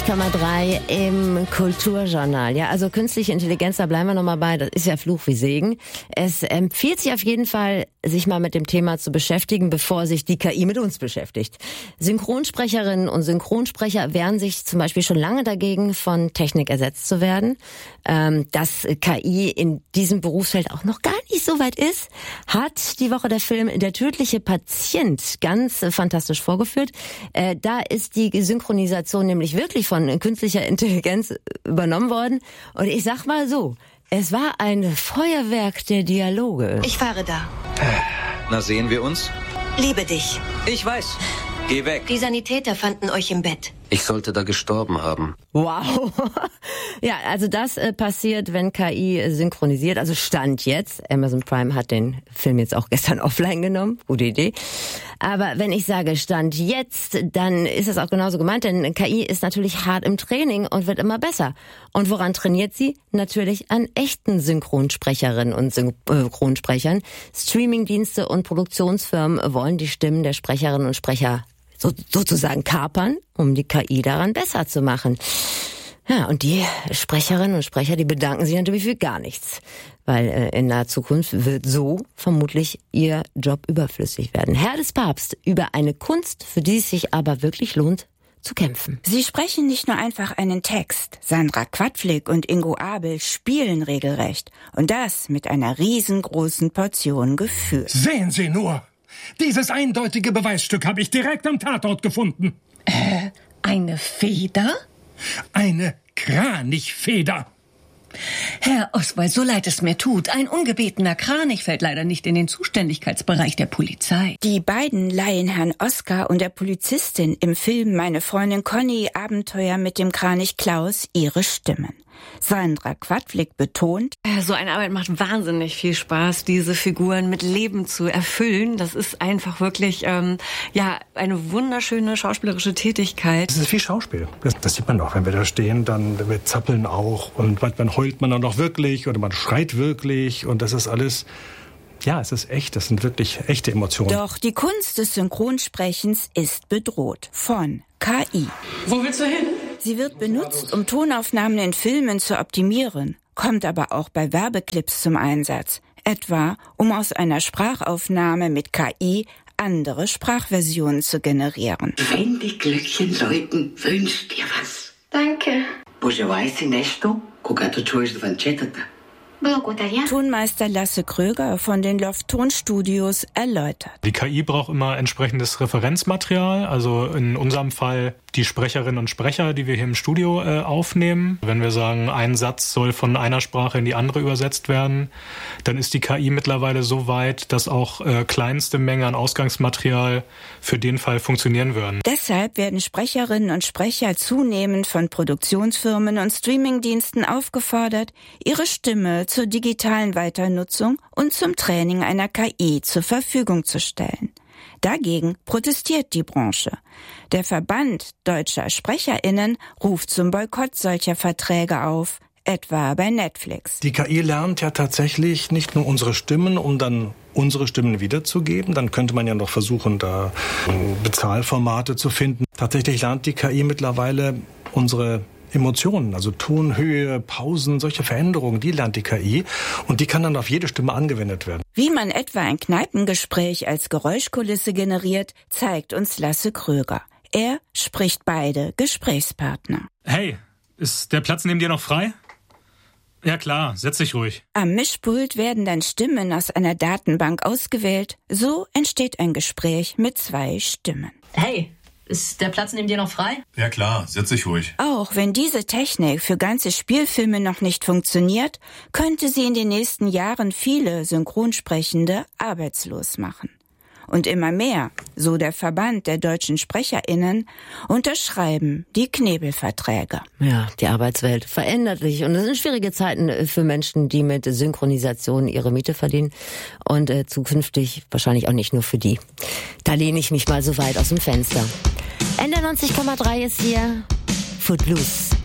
91,3 im Kulturjournal. Ja, also künstliche Intelligenz, da bleiben wir nochmal bei. Das ist ja Fluch wie Segen. Es empfiehlt sich auf jeden Fall, sich mal mit dem Thema zu beschäftigen, bevor sich die KI mit uns beschäftigt. Synchronsprecherinnen und Synchronsprecher wehren sich zum Beispiel schon lange dagegen, von Technik ersetzt zu werden. Dass KI in diesem Berufsfeld auch noch gar nicht so weit ist, hat die Woche der Film Der tödliche Patient ganz fantastisch vorgeführt. Da ist die Synchronisation nämlich wirklich von künstlicher Intelligenz übernommen worden. Und ich sag mal so, es war ein Feuerwerk der Dialoge. Ich fahre da. Na, sehen wir uns? Liebe dich. Ich weiß. Geh weg. Die Sanitäter fanden euch im Bett. Ich sollte da gestorben haben. Wow. Ja, also das passiert, wenn KI synchronisiert. Also Stand jetzt. Amazon Prime hat den Film jetzt auch gestern offline genommen. Gute Idee. Aber wenn ich sage Stand jetzt, dann ist das auch genauso gemeint. Denn KI ist natürlich hart im Training und wird immer besser. Und woran trainiert sie? Natürlich an echten Synchronsprecherinnen und Synchronsprechern. Streamingdienste und Produktionsfirmen wollen die Stimmen der Sprecherinnen und Sprecher sozusagen kapern, um die KI daran besser zu machen. Ja, und die Sprecherinnen und Sprecher, die bedanken sich natürlich für gar nichts. Weil in naher Zukunft wird so vermutlich ihr Job überflüssig werden. Herr des Papst über eine Kunst, für die es sich aber wirklich lohnt, zu kämpfen. Sie sprechen nicht nur einfach einen Text. Sandra Quadflieg und Ingo Abel spielen regelrecht. Und das mit einer riesengroßen Portion Gefühl. Sehen Sie nur! Dieses eindeutige Beweisstück habe ich direkt am Tatort gefunden. Eine Feder? Eine Kranichfeder. Herr Oswald, so leid es mir tut, ein ungebetener Kranich fällt leider nicht in den Zuständigkeitsbereich der Polizei. Die beiden leihen Herrn Oskar und der Polizistin im Film Meine Freundin Conny Abenteuer mit dem Kranich Klaus ihre Stimmen. Sandra Quadflieg betont: So eine Arbeit macht wahnsinnig viel Spaß, diese Figuren mit Leben zu erfüllen. Das ist einfach wirklich eine wunderschöne schauspielerische Tätigkeit. Das ist viel Schauspiel. Das sieht man doch, wenn wir da stehen, dann wir zappeln auch und manchmal heult man dann auch wirklich oder man schreit wirklich und das ist alles. Ja, es ist echt, das sind wirklich echte Emotionen. Doch die Kunst des Synchronsprechens ist bedroht von KI. Wo willst du hin? Sie wird benutzt, um Tonaufnahmen in Filmen zu optimieren, kommt aber auch bei Werbeclips zum Einsatz. Etwa, um aus einer Sprachaufnahme mit KI andere Sprachversionen zu generieren. Wenn die Glöckchen läuten, wünsch dir was. Danke. Bourgeoisie Nesto, Cocato Choice van Chetata. Tonmeister Lasse Kröger von den Loft Tonstudios erläutert. Die KI braucht immer entsprechendes Referenzmaterial, also in unserem Fall die Sprecherinnen und Sprecher, die wir hier im Studio aufnehmen. Wenn wir sagen, ein Satz soll von einer Sprache in die andere übersetzt werden, dann ist die KI mittlerweile so weit, dass auch kleinste Mengen an Ausgangsmaterial für den Fall funktionieren würden. Deshalb werden Sprecherinnen und Sprecher zunehmend von Produktionsfirmen und Streamingdiensten aufgefordert, ihre Stimme zur digitalen Weiternutzung und zum Training einer KI zur Verfügung zu stellen. Dagegen protestiert die Branche. Der Verband deutscher SprecherInnen ruft zum Boykott solcher Verträge auf, etwa bei Netflix. Die KI lernt ja tatsächlich nicht nur unsere Stimmen, um dann unsere Stimmen wiederzugeben. Dann könnte man ja noch versuchen, da Bezahlformate zu finden. Tatsächlich lernt die KI mittlerweile unsere Emotionen, also Tonhöhe, Pausen, solche Veränderungen, die lernt die KI und die kann dann auf jede Stimme angewendet werden. Wie man etwa ein Kneipengespräch als Geräuschkulisse generiert, zeigt uns Lasse Kröger. Er spricht beide Gesprächspartner. Hey, ist der Platz neben dir noch frei? Ja klar, setz dich ruhig. Am Mischpult werden dann Stimmen aus einer Datenbank ausgewählt. So entsteht ein Gespräch mit 2 Stimmen. Hey, ist der Platz neben dir noch frei? Ja klar, setz dich ruhig. Auch wenn diese Technik für ganze Spielfilme noch nicht funktioniert, könnte sie in den nächsten Jahren viele Synchronsprechende arbeitslos machen. Und immer mehr, so der Verband der deutschen SprecherInnen, unterschreiben die Knebelverträge. Ja, die Arbeitswelt verändert sich und es sind schwierige Zeiten für Menschen, die mit Synchronisation ihre Miete verdienen und zukünftig wahrscheinlich auch nicht nur für die. Da lehne ich mich mal so weit aus dem Fenster. Ende 90,3 ist hier Footloose.